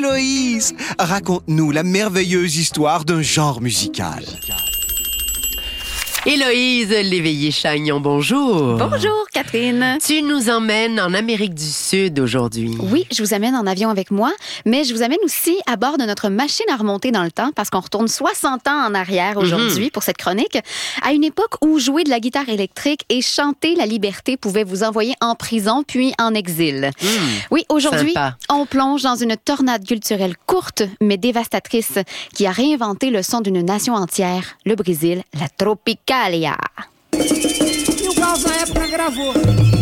Héloïse, raconte-nous la merveilleuse histoire d'un genre musical. Héloïse Léveillé-Chagnon, bonjour. Bonjour, Catherine. Tu nous emmènes en Amérique du Sud aujourd'hui. Oui, je vous amène en avion avec moi, mais je vous amène aussi à bord de notre machine à remonter dans le temps parce qu'on retourne 60 ans en arrière aujourd'hui pour cette chronique, à une époque où jouer de la guitare électrique et chanter la liberté pouvait vous envoyer en prison puis en exil. Oui, aujourd'hui, Sympa. on plonge dans une tornade culturelle courte mais dévastatrice qui a réinventé le son d'une nation entière, le Brésil, la Tropicalia. E o Gal, na época, gravou.